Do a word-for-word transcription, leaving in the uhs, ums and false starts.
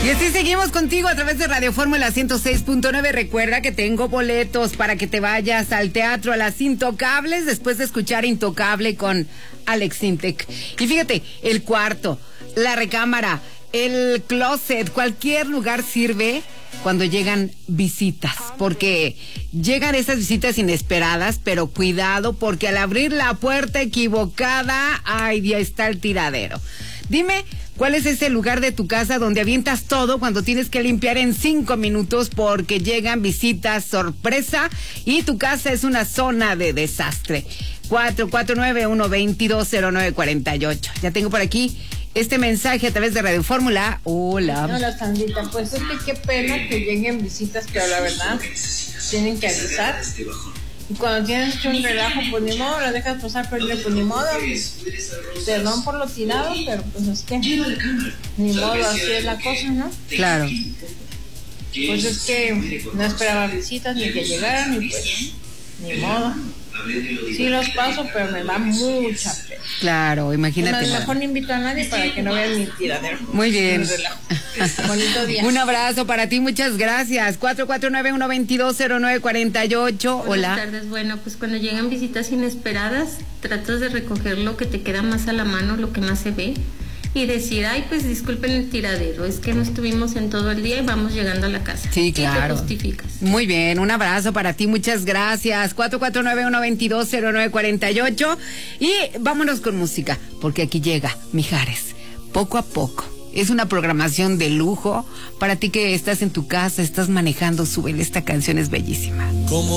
Y así seguimos contigo a través de Radio Fórmula ciento seis punto nueve. Recuerda que tengo boletos para que te vayas al teatro a las Intocables después de escuchar Intocable con Alex Intec. Y fíjate, el cuarto, la recámara, el closet, cualquier lugar sirve cuando llegan visitas, porque llegan esas visitas inesperadas, pero cuidado, porque al abrir la puerta equivocada, ay, ya está el tiradero. Dime, ¿cuál es ese lugar de tu casa donde avientas todo cuando tienes que limpiar en cinco minutos porque llegan visitas sorpresa y tu casa es una zona de desastre? cuatro cuatro nueve, uno dos dos, cero nueve cuatro ocho. Ya tengo por aquí este mensaje a través de Radio Fórmula. Hola. Hola, Sandrita. Pues es que qué pena que lleguen visitas, pero la verdad tienen que avisar. Y cuando tienes hecho un relajo, pues ni modo, la dejas pasar, pero pues ni modo. Perdón por lo tirado, pero pues es que ni modo, así es la cosa, ¿no? Claro. Pues es que no esperaba visitas ni que llegaran, y pues ni modo. Sí los paso, pero me da mucha pena. Claro, imagínate. Además, mejor no invito a nadie para que no vean mi tiradero. Muy bien. Bonito día. Un abrazo para ti, muchas gracias. cuatro cuatro nueve, uno dos dos, cero nueve cuatro ocho. Hola. Buenas tardes. Bueno, pues cuando llegan visitas inesperadas, tratas de recoger lo que te queda más a la mano, lo que más se ve, y decir, ay, pues disculpen el tiradero, es que no estuvimos en todo el día y vamos llegando a la casa. Sí, claro. Y te justificas. Muy bien, un abrazo para ti, muchas gracias. cuatro cuatro nueve, uno dos dos, cero nueve cuatro ocho. Y vámonos con música, porque aquí llega Mijares, poco a poco. Es una programación de lujo para ti que estás en tu casa, estás manejando, súbele, esta canción es bellísima. ¿Cómo?